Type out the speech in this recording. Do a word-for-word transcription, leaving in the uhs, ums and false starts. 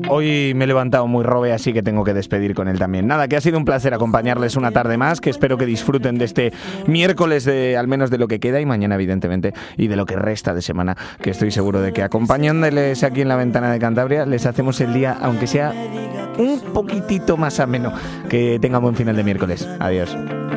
Hoy me he levantado muy robe, así que tengo que despedir con él también. Nada, que ha sido un placer acompañarles una tarde más, que espero que disfruten de este miércoles, de al menos de lo que queda, y mañana evidentemente, y de lo que resta de semana, que estoy seguro de que acompañándoles aquí en la Ventana de Cantabria les hacemos el día, aunque sea un poquitito más ameno. Que tengan buen final de miércoles. Adiós.